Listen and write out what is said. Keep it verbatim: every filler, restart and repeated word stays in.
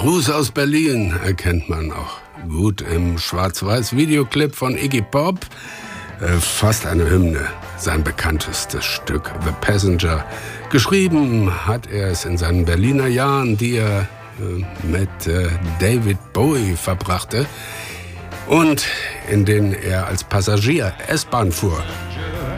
Gruß aus Berlin erkennt man auch gut im Schwarz-Weiß-Videoclip von Iggy Pop. Äh, fast eine Hymne, sein bekanntestes Stück The Passenger. Geschrieben hat er es in seinen Berliner Jahren, die er äh, mit äh, David Bowie verbrachte und in denen er als Passagier S-Bahn fuhr.